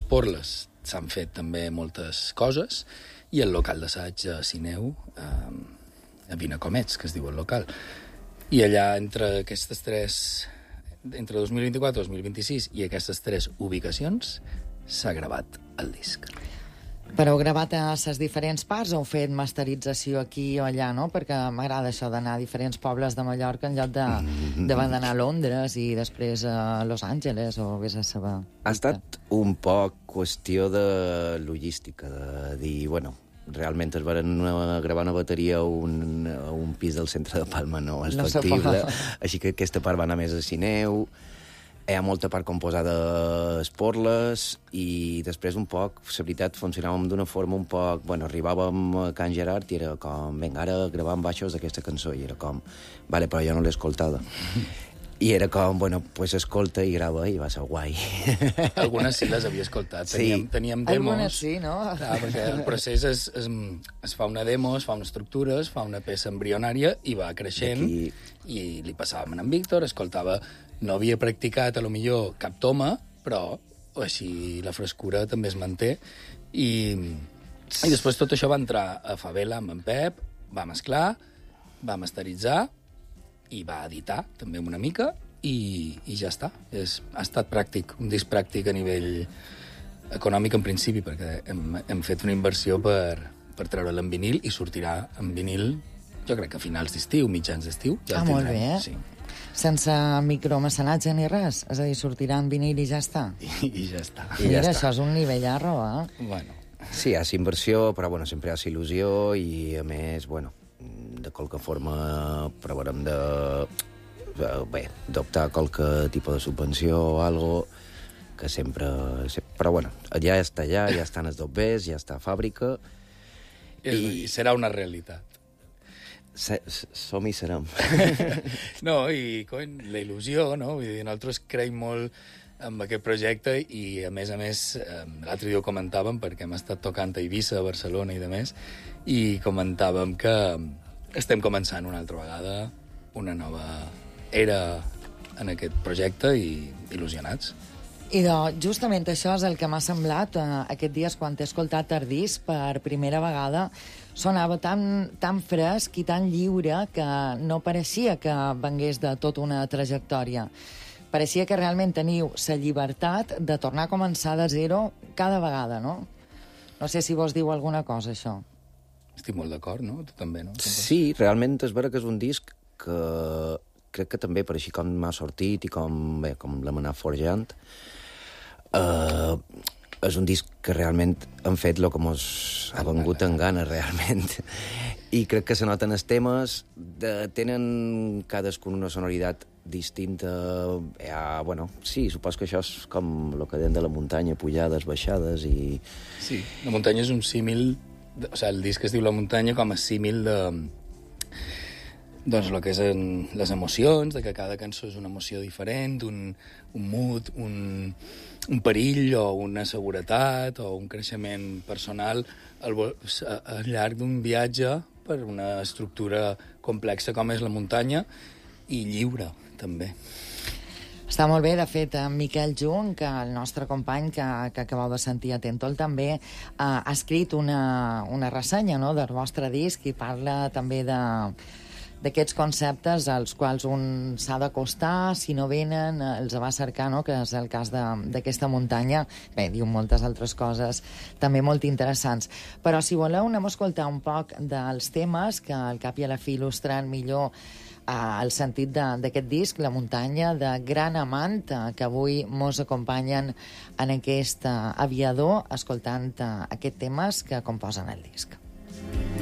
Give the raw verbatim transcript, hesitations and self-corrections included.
Esporles s'han fet també moltes coses, i el local d'assaig a Sineu, eh, a Vinacomets, que es diu el local. I allà, entre aquestes tres, entre dos mil vint-i-quatre i dos mil vint-i-sis, i aquestes tres ubicacions, s'ha gravat el disc. Però heu gravat a les diferents parts o heu fet masterització aquí o allà, no? Perquè m'agrada això d'anar a diferents pobles de Mallorca en lloc de, de d'anar a Londres i després a Los Angeles o vés a saber. Ha estat un poc qüestió de logística, de dir, bueno, realment es van gravar una bateria a un, a un pis del centre de Palma no és No factible, així que aquesta part va anar més a Sineu. Hi ha molta part composada d'Esporles i després un poc, la veritat, funcionàvem d'una forma un poc... Bueno, arribàvem a Can Gerard i era com, vinga, ara gravàvem baixos d'aquesta cançó i era com, vale, però jo no l'he escoltada. I era com, bueno, pues escolta i grava i va ser guai. Algunes sí les havia escoltat. Teníem, Sí. teníem demos. Algunes sí, no? Clar, perquè el procés es, es, es fa una demo, es fa una estructura, es fa una peça embrionària i va creixent. Aquí- I li passàvem a en Víctor, escoltava... No havia practicat, a lo millor, cap toma, però així la frescura també es manté. I, i després tot això va entrar a Favela amb en Pep, va mesclar, va masteritzar i va editar també una mica i, i ja està. És, ha estat pràctic, un disc pràctic a nivell econòmic en principi, perquè hem, hem fet una inversió per, per treure'l en vinil i sortirà en vinil, jo crec que a finals d'estiu, mitjans d'estiu. Ja Ah, el molt tindrem, bé. Sí. Sense micromecenatge ni res? És a dir, sortirà en vinil i ja està? I, i ja està. I ja Mira, està. això és un nivell arro, eh? Bueno, Sí, hi ha inversió, però bueno, sempre hi ha il·lusió i, a més, bueno, de qualque forma provarem de, de bé, d'optar a qualque tipus de subvenció o algo que sempre... Però bueno, ja està allà, ja estan els dobbers, ja està a fàbrica. I, i serà una realitat. Se, som i serem. No, i coi, la il·lusió, no? Vull dir, nosaltres creiem molt amb aquest projecte i, a més a més, eh, l'altre dia ho comentàvem perquè hem estat tocant a Eivissa, a Barcelona i de més, i comentàvem que estem començant una altra vegada una nova era en aquest projecte i il·lusionats. I de, justament això és el que m'ha semblat eh, aquests dies quan t'he escoltat el disc per primera vegada. Sonava tan, tan fresc i tan lliure que no pareixia que vengués de tota una trajectòria. Pareixia que realment teniu la llibertat de tornar a començar de zero cada vegada, no? No sé si vos diu alguna cosa, això. Estic molt d'acord, no? Tu també, no? Sí, realment és vera que és un disc que crec que també per així com m'ha sortit i com, bé, com l'hem anat forjant, eh, és un disc que realment han fet el que mos ha vengut en gana, realment. I crec que se noten els temes, de, tenen cadascun una sonoritat distinta. Ja, bueno, sí, supos que això és com el que deien de la muntanya, pujades, baixades i... Sí, la muntanya és un símil... De, o sigui, el disc es diu La muntanya com a símil de... Doncs el que és en les emocions, de que cada cançó és una emoció diferent, un, un mood, un, un perill o una seguretat o un creixement personal al, al llarg d'un viatge per una estructura complexa com és la muntanya i lliure, també. Està molt bé, de fet, en Miquel Jung, que el nostre company que, que acabeu de sentir a Tentol, també eh, ha escrit una, una ressenya, no?, del vostre disc i parla també de d'aquests conceptes als quals un s'ha d'acostar, si no venen, els va cercar, no?, que és el cas d'aquesta muntanya. Bé, diu moltes altres coses també molt interessants. Però, si voleu, anem a escoltar un poc dels temes que al cap i a la fi il·lustren millor eh, el sentit d'aquest disc, La muntanya, de Gran Amant, eh, que avui mos acompanyen en aquest eh, aviador escoltant eh, aquests temes que composen el disc.